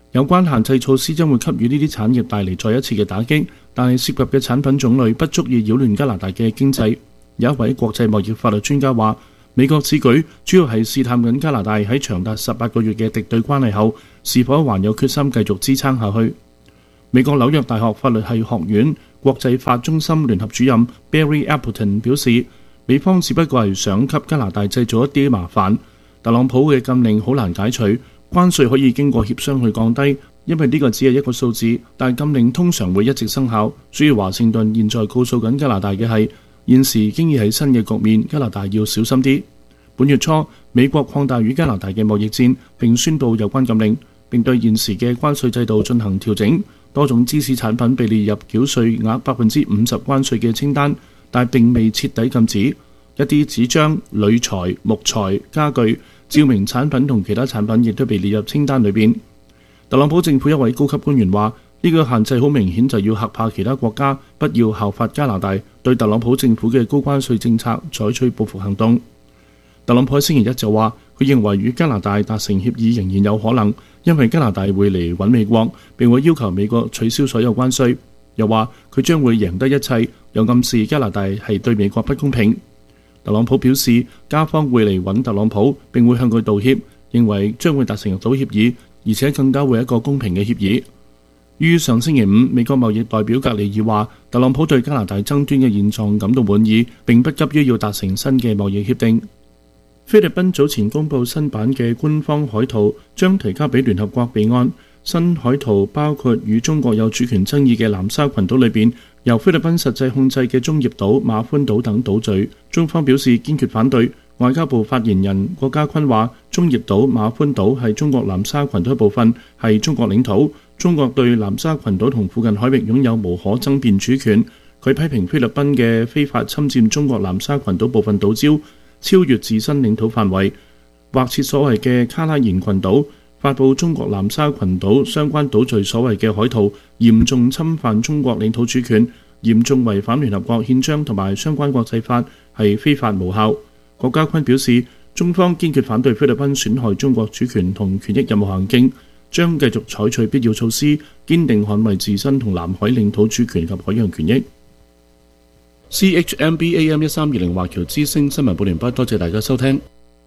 有關限制措施將會給予呢啲產業帶嚟再一次嘅打擊，但係涉及嘅產品種類不足以擾亂加拿大嘅經濟。有一位國際貿易法律專家話，美國此舉主要係試探緊加拿大喺長達十八個月嘅敵對關係後，是否還有決心繼續支撐下去。美國紐約大學法律系學院國際法中心聯合主任 Barry Appleton 表示，美方只不過係想給加拿大製造一啲麻煩。特朗普嘅禁令好難解除，關稅可以經過協商去降低，因為呢個只係一個數字，但禁令通常會一直生效。所以華盛頓現在告訴緊加拿大嘅係，現時已經係新嘅局面，加拿大要小心啲。本月初，美國擴大與加拿大嘅貿易戰，並宣布有關禁令，並對現時嘅關稅制度進行調整。多種芝士產品被列入繳稅額百分之五十關稅嘅清單，但並未徹底禁止。一啲紙張、鋁材、木材、家具、照明產品同其他產品亦都被列入清單裏邊。特朗普政府一位高級官員話：呢個限制好明顯就要嚇怕其他國家，不要效法加拿大對特朗普政府嘅高關稅政策採取報復行動。特朗普喺星期一就話，佢認為與加拿大達成協議仍然有可能，因為加拿大會嚟揾美國，並會要求美國取消所有關稅。又話佢將會贏得一切，又暗示加拿大係對美國不公平。特朗普表示，加方會嚟揾特朗普，並會向佢道歉，認為將會達成到協議，而且更加會一個公平嘅協議。於上星期五，美國貿易代表格里爾話，特朗普對加拿大爭端嘅現狀感到滿意，並不急於要達成新嘅貿易協定。菲律賓早前公布新版嘅官方海圖，將提交俾聯合國備案。新海圖包括與中國有主權爭議嘅南沙群島裏邊，由菲律賓實際控制嘅中業島、馬歡島等島嶼。中方表示堅決反對。外交部發言人郭家坤話，中業島、馬歡島係中國南沙群島一部分，係中國領土。中國對南沙群島同附近海域擁有無可爭辯主權。佢批評菲律賓嘅非法侵佔中國南沙群島部分島礁，超越自身領土範圍，劃設所謂嘅卡拉延群島，發布中國南沙群島相關島嶼所謂嘅海圖，嚴重侵犯中國領土主權，嚴重違反聯合國憲章同埋相關國際法，係非法無效。郭家坤表示，中方堅決反對菲律賓損害中國主權同權益任何行徑，將繼續採取必要措施，堅定捍衛自身同南海領土主權及海洋權益。C H M B A M 一三二零華僑之聲新聞報完畢，多謝大家收聽。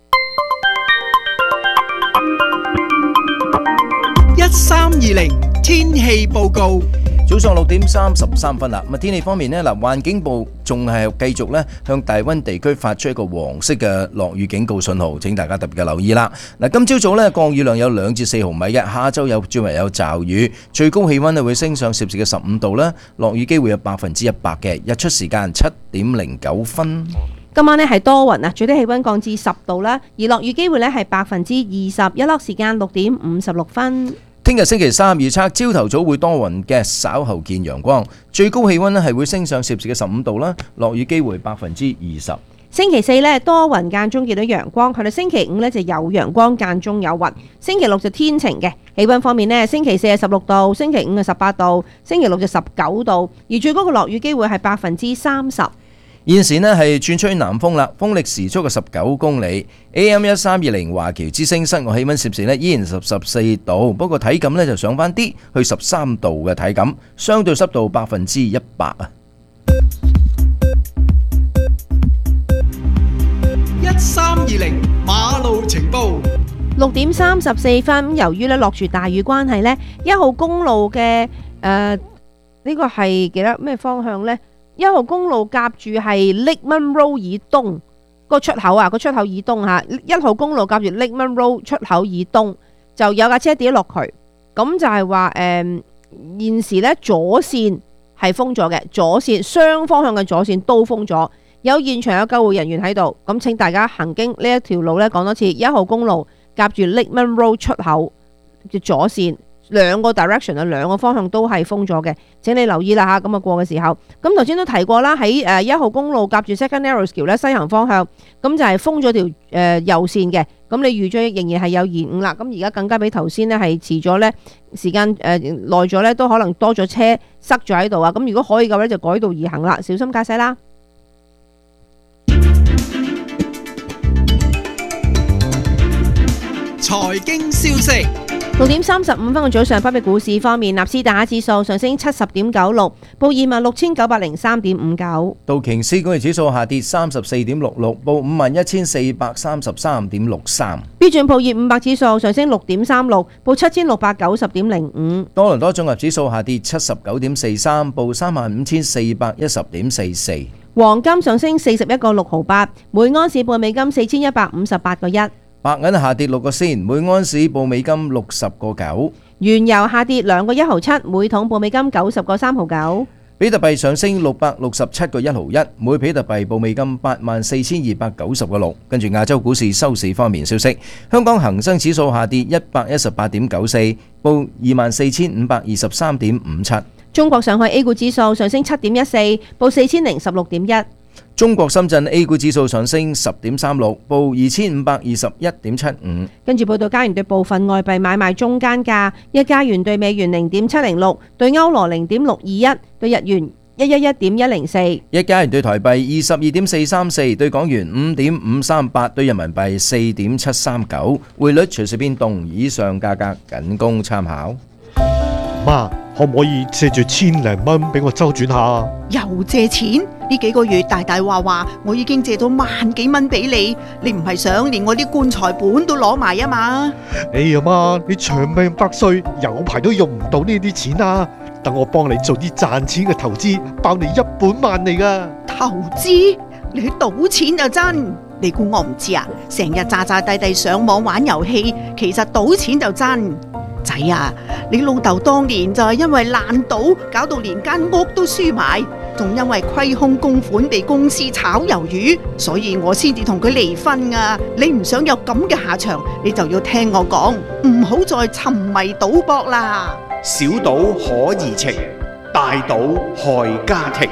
一三二零天氣報告。
早上六點三十三分啦。咁啊，天氣方面呢，嗱，環境部仲係繼續咧向大溫地區發出一個黃色嘅落雨警告信號，請大家特別嘅留意啦。嗱，今朝早咧降雨量有兩至四毫米嘅，下晝有轉為有驟雨，最高氣溫咧會升上攝氏嘅十五度啦，落雨機會有百分之一百嘅，日出時間七點零九分。
今晚呢係多雲啊，最低氣溫降至十度啦，而落雨機會咧係百分之二十，日落時間六點五十六分。
聽日星期三預測，朝頭早會多雲嘅，稍後見陽光，最高氣溫咧係會升上攝氏嘅十五度啦，落雨機會百分之二十。
星期四呢，多雲間中見到陽光，去到星期五呢就有陽光間中有雲，星期六就天晴嘅。氣溫方面呢，星期四係十六度，星期五係十八度，星期六就十九度，而最高嘅落雨機會係百分之三十。
現時呢係轉吹南風啦，風力時速嘅十九公里。A M 一三二零華僑之聲室外氣溫攝氏呢依然十十四度，不過體感呢就上翻啲，去十三度嘅體感，相對濕度百分之一百啊。
一三二零馬路情報。
六點三十四分，由於咧落住大雨關係呢，一號公路嘅誒呢個係幾多咩方向呢？一號公路夾住係 Lakeman Road 以東個出口啊，個出口以東吓，一號公路夾住 Lakeman Road 出口以東就有架車跌落渠，咁就係話誒現時咧左線係封咗嘅，左線雙方向嘅左線都封咗，有現場有救護人員喺度，咁請大家行經呢一條路咧，講多次，一號公路夾住 Lakeman Road 出口嘅左線。兩個 direction 啊，兩個方向都係封咗嘅，請你留意啦嚇。咁啊過嘅時候，咁頭先都提過啦，喺誒一號公路夾住 Second Narrows 橋咧西行方向，咁就係封咗條誒右線嘅。咁你預咗仍然係有延誤啦。咁而家更加比頭先呢係遲咗咧時間誒耐咗咧，都可能多咗車塞咗喺度啊。咁如果可以嘅話咧，就改道而行啦，小心駕駛啦。
財經消息。
六點三十五分嘅早上，北美股市方面，納斯達克指數上升七十點九六，報二萬六千九百零三點五九。
道瓊斯工業指數下跌三十四點六六，報五萬一千四百三十三點六三。
標準普爾五百指數上升六點三六，報七千六百九十點零五。
多倫多綜合指數下跌七十九點四三，報三萬五千四百一十點四四。
黃金上升四十一個六毫八，每安士報美金四千一百五十八個一。
白銀下跌六個仙，每安士報美金六十個九。
原油下跌兩個一毫七，每桶報美金九十個三毫九。
比特幣上升六百六十七個一毫一，每比特幣報美金八萬四千二百九十個六。跟住亞洲股市收市方面消息，香港恒生指數下跌一百一十八點九四，報二萬四千五百二十三點五七。
中國上海 A 股指數上升七點一四，報四千零十六點一。
中國深圳 A 股指數上升十點三六，報二千五百二十一點七五。
跟住報道加元對部分外幣買賣中間價：一加元對美元零點七零六，對歐羅零點六二一，對日元一一一點一零四。
一加元對台幣二十二點四三四，對港元五點五三八，對人民幣四點七三九。匯率隨時變動，以上價格僅供參考。
媽，可唔可以借住千零蚊俾我周轉下？
又借錢？呢幾個月大大話話，我已經借咗萬幾蚊俾你，你唔係想連我啲棺材本都攞埋啊嘛？
哎呀媽，你長命百歲，有排都用唔到呢啲錢啊！等我幫你做啲賺錢嘅投資，包你一本萬利噶。
投資？你去賭錢就真？你估我唔知啊？成日詐詐諦諦上網玩遊戲，其實賭錢就真。仔啊，你老豆當年就係因為爛賭，搞到連間屋都輸埋，仲因為虧空公款被公司炒魷魚，所以我先至同佢離婚啊！你唔想有咁嘅下場，你就要聽我講，唔好再沉迷賭博啦。
小賭可怡情，大賭害家庭。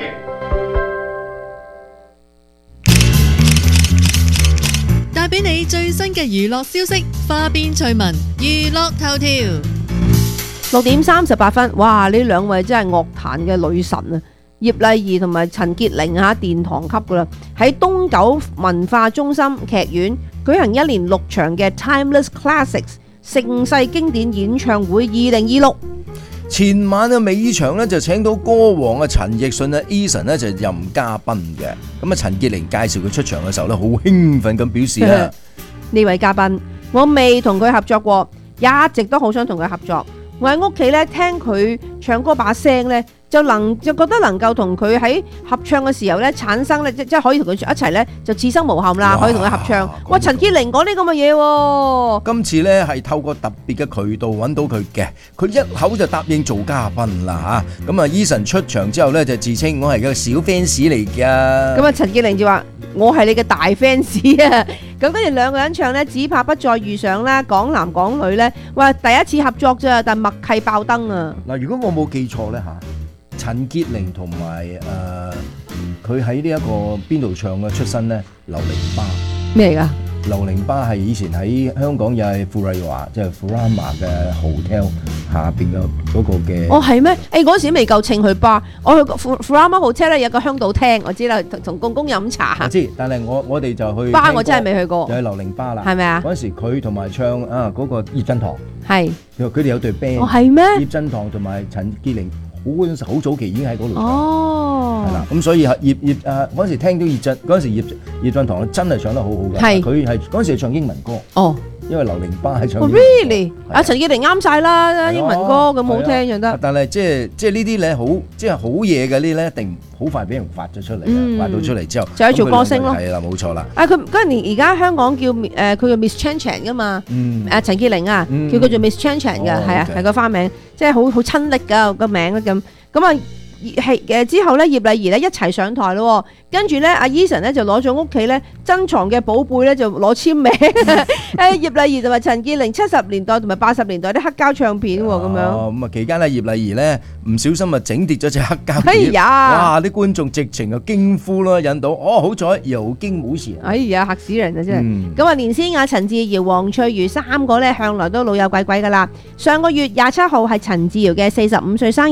帶俾你最新嘅娛樂消息，花邊趣聞，娛樂頭條。
六點三十八分，哇！呢兩位真係樂壇嘅女神啊，葉麗儀同埋陳潔靈吓，殿堂級噶啦，喺東九文化中心劇院舉行一連六場嘅 Timeless Classics 盛世經典演唱會二零二六。
前晚嘅尾場咧就請到歌王啊陳奕迅啊 Eason 咧就任嘉賓嘅，咁啊陳潔靈介紹佢出場嘅時候咧好興奮咁表示啦，
呢位嘉賓我未同佢合作過，一直都好想同佢合作。我喺屋企咧聽佢唱歌把聲咧，就能就覺得能夠同佢喺合唱嘅時候咧產生咧即即係可以同佢一齊咧就此生無憾啦，可以同佢合唱。哇！陳潔靈講呢咁嘅嘢喎，
今次咧係透過特別嘅渠道揾到佢嘅，佢一口就答應做嘉賓啦嚇。咁啊 Eason 出場之後咧就自稱我係個小 fans 嚟㗎。
咁啊陳潔靈就話我係你嘅大 fans 啊。咁跟住兩個人唱咧，只怕不再遇上啦，港男港女咧，哇第一次合作咋，但默契爆燈啊！
嗱，如果我冇記錯咧嚇，陳潔靈同埋誒佢喺呢一個邊度唱嘅出身咧？劉玲巴
咩嚟㗎？
劉玲巴係以前喺香港又係富麗華，即係 Furama 嘅 hotel 下邊嘅嗰個嘅。哦，係咩？誒嗰時未夠稱去巴，我去 Furama hotel 咧有個香島廳，我知啦，同同公公飲茶。我知，但係我我哋就去巴，我真係未去過。就係劉玲巴啦，係咪啊？嗰陣時佢同埋唱啊嗰個葉振棠，係佢哋有隊 band。哦，係咩？葉振棠同埋陳潔靈。好嗰陣時，好早期已經喺嗰度唱，係啦，咁所以葉葉啊嗰陣時聽到葉振嗰陣時葉葉振棠真係唱得好好嘅，係佢係嗰陣時係唱英文歌，哦，因為劉玲巴係唱。Really？ 阿陳潔靈啱晒啦，英文歌咁好聽就得。但係即係即係呢啲咧好即係好嘢嘅呢啲咧，一定好快俾人發咗出嚟，發到出嚟之後就係做歌星咯。係啦，冇錯啦。啊，佢嗰年而家香港叫誒佢叫 Miss Chan Chan 噶嘛，誒陳潔靈啊，叫佢做 Miss Chan Chan 嘅，係啊，係個花名。即係好好親昵噶個名咁，咁啊係誒之後咧葉麗儀咧一齊上台咯，跟住咧阿 Eason 咧就攞咗屋企咧珍藏嘅寶貝咧就攞簽名，誒葉麗儀同埋陳潔靈七十年代同埋八十年代啲黑膠唱片喎咁樣。哦，咁啊期間咧葉麗儀咧唔小心啊整跌咗隻黑膠片，哎呀！哇！啲觀眾直情啊驚呼啦，引到哦好彩有驚冇事。哎呀嚇死人啊真係！咁啊連詩雅、陳自瑤、黃翠如三個咧向來都老友鬼鬼噶啦。上個月廿七號係陳自瑤嘅四十五歲生日。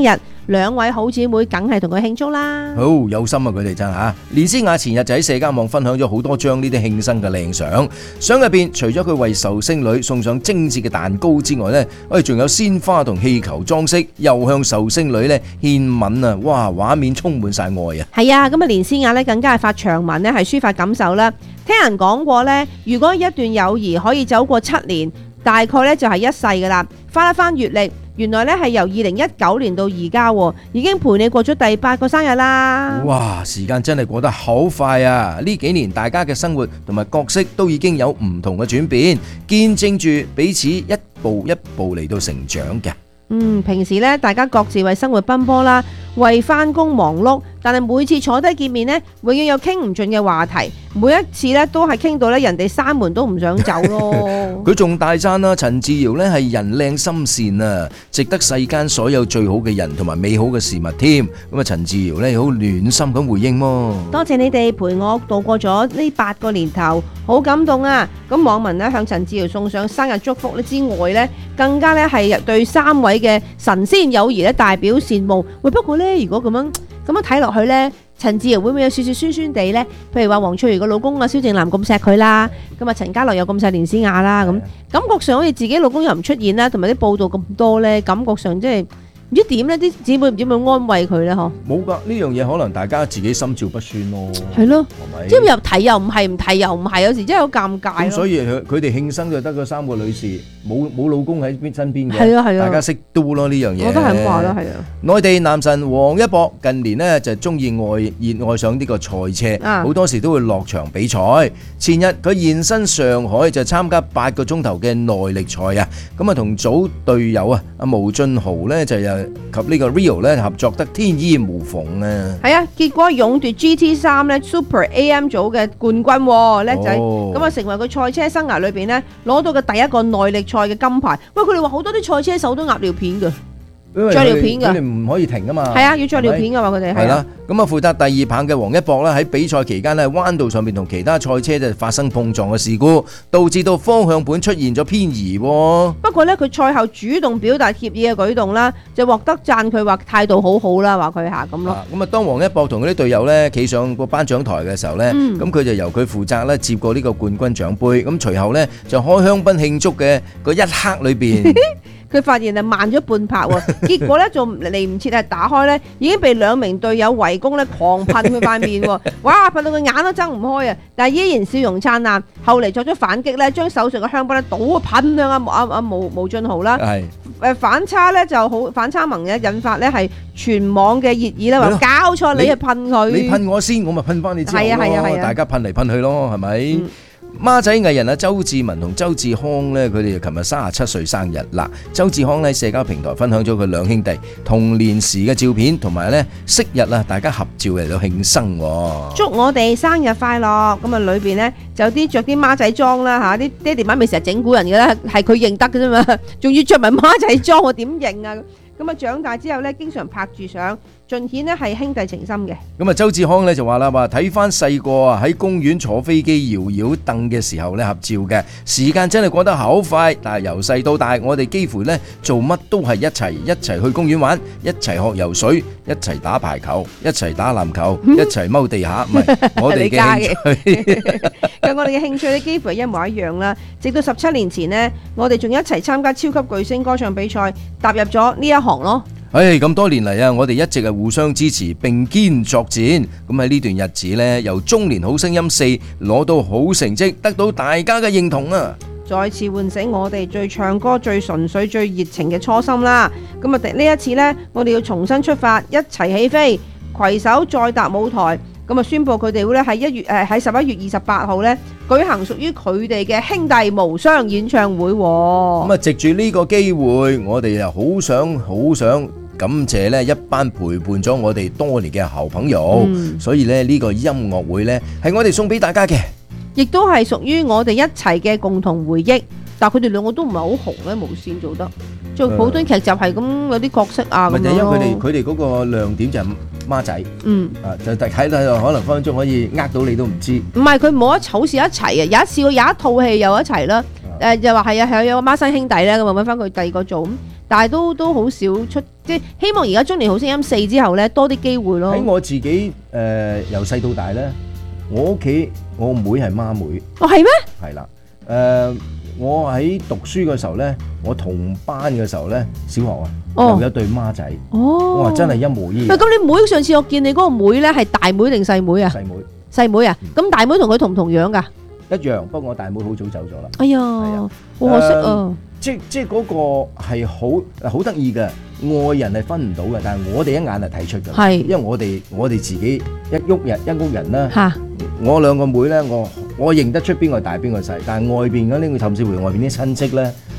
兩位好姊妹梗係同佢慶祝啦。
好有心啊，佢哋真嚇。連詩雅前日就喺社交網分享咗好多張呢啲慶生嘅靚相，相入邊除咗佢為壽星女送上精緻嘅蛋糕之外呢，我哋仲有鮮花同氣球裝飾，又向壽星女呢獻吻啊！哇，畫面充滿晒愛啊！
係啊，咁啊連詩雅呢更加係發長文呢係抒發感受啦。聽人講過呢，如果一段友誼可以走過七年，大概呢就係一世噶啦。翻一翻閱歷，原來呢係由二零一九年到而家，已經陪你過咗第八個生日啦。
哇，時間真係過得好快啊！呢幾年大家嘅生活同埋角色都已經有唔同嘅轉變，見證住彼此一步一步嚟到成長嘅。
嗯，平時咧，大家各自為生活奔波啦，為翻工忙碌，但係每次坐低見面呢，永遠有傾唔盡嘅話題，每一次咧都係傾到咧人哋閂門都唔想走咯。
佢仲大讚啦，陳自瑤咧係人靚心善啊，值得世間所有最好嘅人同埋美好嘅事物添。咁啊，陳自瑤咧好暖心咁回應喎。
多謝你哋陪我度過咗呢八個年頭，好感動啊！咁網民咧向陳自瑤送上生日祝福咧之外咧，更加咧係對三位嘅神仙友誼咧大表羨慕。喂，不過咧，如果咁樣咁樣睇落去咧，陳自瑤會唔會有少少酸酸地咧？譬如話黃翠如個老公啊，蕭正楠咁錫佢啦，咁啊陳家樂又咁錫連詩雅啦，咁感覺上好似自己老公又唔出現啦，同埋啲報道咁多咧，感覺上即係唔知點咧，啲姊妹唔知點樣安慰佢咧？嗬，
冇噶，呢樣嘢可能大家自己心照不宣咯。
係咯，即係又提又唔係，唔提又唔係，有時真係好尷尬。
咁所以佢佢哋慶生就得嗰三個女士，冇冇老公喺邊身邊嘅。
係啊係啊，
大家識都咯呢樣嘢。
我都係咁話啦，係啊。
內地男神王一博近年呢就中意愛熱愛上呢個賽車，好、啊、多時都會落場比賽。前日佢現身上海就參加八個鐘頭嘅耐力賽啊，咁啊同組隊友啊阿毛俊豪呢就有。及呢個 Rio 咧合作得天衣無縫啊！
係啊，結果勇奪 G T 三咧 Super A M 組嘅冠軍，叻仔！咁啊成為佢賽車生涯裏邊咧攞到嘅第一個耐力賽嘅金牌。喂，佢哋話好多啲賽車手都鴨尿片㗎。着尿片㗎，
佢哋唔可以停㗎嘛。
係啊，要着尿片㗎嘛，佢哋係啦。
咁啊，負責第二棒嘅王一博咧，喺比賽期間咧，彎道上面同其他賽車就發生碰撞嘅事故，導致到方向盤出現咗偏移。
不過咧，佢賽後主動表達歉意嘅舉動啦，就獲得讚佢話態度好好啦，話佢嚇咁咯。
咁啊，當王一博同佢啲隊友咧企上個頒獎台嘅時候咧，咁佢就由佢負責咧接過呢個冠軍獎杯。咁隨後咧就開香檳慶祝嘅嗰一刻裏邊。
佢發現係慢咗半拍喎，結果咧仲嚟唔切係打開咧，已經被兩名隊友圍攻咧，狂噴佢塊面喎，哇！噴到佢眼都睜唔開啊！但係依然笑容燦爛。後嚟作咗反擊咧，將手上嘅香檳咧倒噴向阿阿阿毛毛俊豪啦。係誒反差咧就好反差萌嘅引發咧係全網嘅熱議啦，話搞錯你係噴佢，
你噴我先，我咪噴翻你之後咯。係啊係啊係啊，大家噴嚟噴去咯，係咪？
嗯
孖仔藝人啊，周志文同周志康呢，佢哋琴日三十七歲生日啦。周志康喺社交平台分享咗佢兩兄弟童年時嘅照片，同埋呢昔日啊，大家合照嚟到慶生。
祝我哋生日快樂！咁啊，裏邊呢就有啲着啲孖仔裝啦吓，啲爹哋媽咪成日整蠱人嘅啦，係佢認得嘅啫嘛，仲要着埋孖仔裝，我點認啊？咁啊，長大之後咧，經常拍住相，盡顯咧係兄弟情深嘅。
咁啊，周志康咧就話啦，話睇翻細個啊喺公園坐飛機搖搖凳嘅時候咧合照嘅，時間真係過得好快。但係由細到大，我哋幾乎咧做乜都係一齊，一齊去公園玩，一齊學游水，一齊打排球，一齊打籃球，一齊踎地下。唔係我哋嘅興趣。
咁我哋嘅興趣咧幾乎係一模一樣啦。直到十七年前呢，我哋仲一齊參加超級巨星歌唱比賽，踏入咗呢一行咯。
唉，咁多年嚟啊，我哋一直係互相支持，並肩作戰。咁喺呢段日子呢，由中年好聲音四攞到好成績，得到大家嘅認同啊！
再次喚醒我哋最唱歌、最純粹、最熱情嘅初心啦！咁啊，呢一次呢，我哋要重新出發，一齊起飛，攜手再踏舞台。咁啊，宣布佢哋會咧喺一月誒喺十一月二十八號咧舉行屬於佢哋嘅兄弟無雙演唱會。
咁啊，藉住呢個機會，我哋又好想好想感謝咧一班陪伴咗我哋多年嘅好朋友。嗯、所以咧呢個音樂會咧係我哋送俾大家嘅，
亦都係屬於我哋一齊嘅共同回憶。但係佢哋兩個都唔係好紅咧，無線做得做普通劇集係咁有啲角色啊咁樣咯。
因為佢哋佢哋嗰個亮點就係孖仔，嗯啊就睇睇可能分分鐘可以呃到你都唔知。唔係佢冇一好似一齊啊，有一次過有一套戲又一齊啦。誒就話係啊係有孖生兄弟咧，咁啊揾翻佢第二個做咁。
但係都都好少出，即係希望而家中年好聲音四之後咧多啲機會咯。
喺我自己誒由細到大咧，我屋企我妹係孖妹。
哦，係咩？
係啦，誒我喺讀書嘅時候咧，我同班嘅時候咧，小學啊，又有一對孖仔。
哦，
哇，真係一模一樣。
喂，咁你妹上次我見你嗰個妹咧係大妹定細妹啊？
細妹。
細妹啊？咁大妹同佢同唔同樣㗎？
一樣，不過我大妹好早走咗啦。
哎呀，好可惜啊！
即即嗰個係好好得意嘅，外人係分唔到嘅，但係我哋一眼係睇出嘅。係，因為我哋我哋自己一屋人一屋人啦。嚇！我兩個妹咧，我我認得出邊個大邊個細，但係外邊嗰啲，甚至乎外邊啲親戚咧，